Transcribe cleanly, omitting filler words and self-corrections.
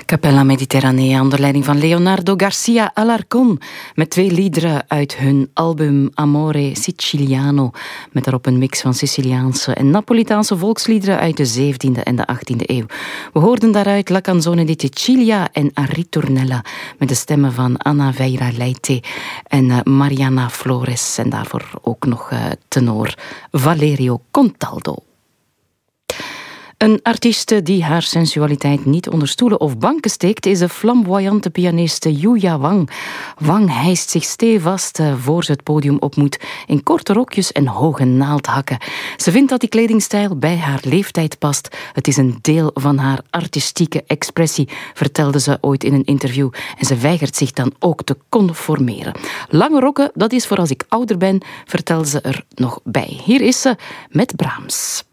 Capella Mediterranea onder leiding van Leonardo Garcia Alarcón met 2 liederen uit hun album Amore Siciliano, met daarop een mix van Siciliaanse en Napolitaanse volksliederen uit de 17e en de 18e eeuw. We hoorden daaruit La Canzone di Sicilia en A Ritornella met de stemmen van Anna Veira Leite en Mariana Flores en daarvoor ook nog tenor Valerio Contaldo. Een artieste die haar sensualiteit niet onder stoelen of banken steekt, is de flamboyante pianiste Yuya Wang. Wang hijst zich stevast voor ze het podium op moet in korte rokjes en hoge naaldhakken. Ze vindt dat die kledingstijl bij haar leeftijd past. Het is een deel van haar artistieke expressie, vertelde ze ooit in een interview. En ze weigert zich dan ook te conformeren. Lange rokken, dat is voor als ik ouder ben, vertelde ze er nog bij. Hier is ze met Brahms.